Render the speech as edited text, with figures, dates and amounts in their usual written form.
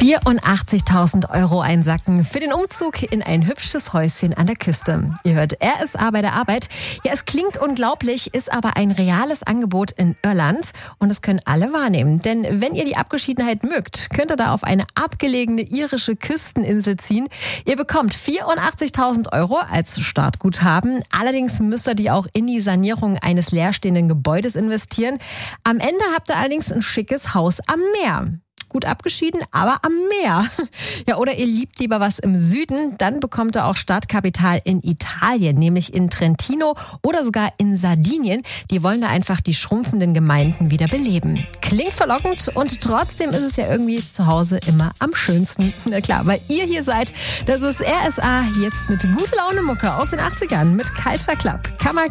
84.000 € einsacken für den Umzug in ein hübsches Häuschen an der Küste. Ihr hört RSA bei der Arbeit. Ja, es klingt unglaublich, ist aber ein reales Angebot in Irland und das können alle wahrnehmen. Denn wenn ihr die Abgeschiedenheit mögt, könnt ihr da auf eine abgelegene irische Küsteninsel ziehen. Ihr bekommt 84.000 € als Startguthaben. Allerdings müsst ihr die auch in die Sanierung eines leerstehenden Gebäudes investieren. Am Ende habt ihr allerdings ein schickes Haus am Meer. Gut abgeschieden, aber am Meer. Ja, oder ihr liebt lieber was im Süden, dann bekommt ihr auch Startkapital in Italien, nämlich in Trentino oder sogar in Sardinien. Die wollen da einfach die schrumpfenden Gemeinden wieder beleben. Klingt verlockend und trotzdem ist es ja irgendwie zu Hause immer am schönsten. Na klar, weil ihr hier seid. Das ist RSA jetzt mit gute Laune Mucke aus den 80ern mit Culture Club. Kann man